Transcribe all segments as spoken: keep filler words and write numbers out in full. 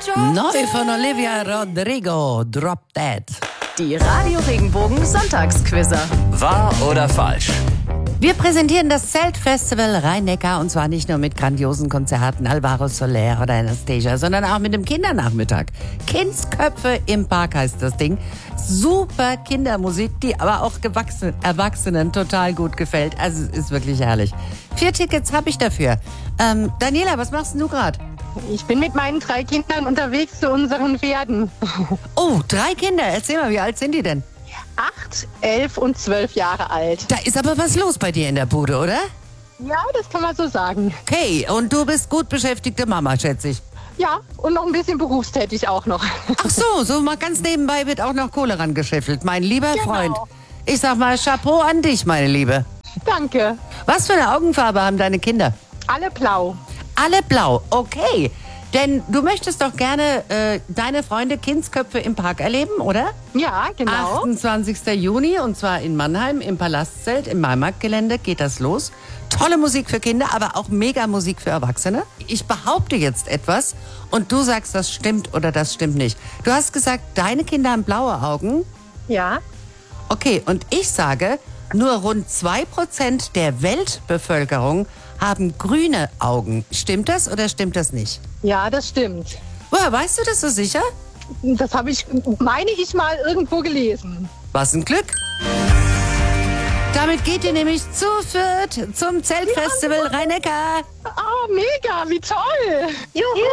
Neu von Olivia Rodrigo, Drop Dead. Die Radio Regenbogen Sonntagsquizzer. Wahr oder falsch? Wir präsentieren das Zeltfestival Rhein-Neckar und zwar nicht nur mit grandiosen Konzerten, Alvaro Soler oder Anastasia, sondern auch mit dem Kindernachmittag. Kindsköpfe im Park heißt das Ding. Super Kindermusik, die aber auch gewachsen, Erwachsenen total gut gefällt. Also es ist wirklich herrlich. Vier Tickets habe ich dafür. Ähm, Daniela, was machst denn du gerade? Ich bin mit meinen drei Kindern unterwegs zu unseren Pferden. Oh, drei Kinder. Erzähl mal, wie alt sind die denn? Acht, elf und zwölf Jahre alt. Da ist aber was los bei dir in der Bude, oder? Ja, das kann man so sagen. Okay, und du bist gut beschäftigte Mama, schätze ich. Ja, und noch ein bisschen berufstätig auch noch. Ach so, so mal ganz nebenbei wird auch noch Kohle rangeschäffelt. Mein lieber Genau. Freund. Ich sag mal Chapeau an dich, meine Liebe. Danke. Was für eine Augenfarbe haben deine Kinder? Alle blau. Alle blau, okay. Denn du möchtest doch gerne äh, deine Freunde Kindsköpfe im Park erleben, oder? Ja, genau. achtundzwanzigsten Juni und zwar in Mannheim im Palastzelt im Maimarktgelände geht das los. Tolle Musik für Kinder, aber auch mega Musik für Erwachsene. Ich behaupte jetzt etwas und du sagst, das stimmt oder das stimmt nicht. Du hast gesagt, deine Kinder haben blaue Augen. Ja. Okay, und ich sage, nur rund zwei Prozent der Weltbevölkerung haben grüne Augen. Stimmt das oder stimmt das nicht? Ja, das stimmt. Woher weißt du das so sicher? Das habe ich, meine ich mal, irgendwo gelesen. Was ein Glück. Damit geht ihr nämlich zu viert zum Zeltfestival Ja. Rhein-Neckar. Ah, mega, wie toll. Juhu.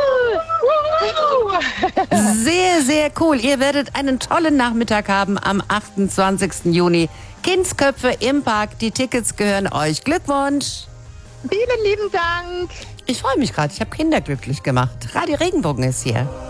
Juhu. Sehr, sehr cool. Ihr werdet einen tollen Nachmittag haben am achtundzwanzigsten Juni. Kindsköpfe im Park. Die Tickets gehören euch. Glückwunsch. Vielen lieben Dank. Ich freue mich gerade. Ich habe Kinder glücklich gemacht. Radio Regenbogen ist hier.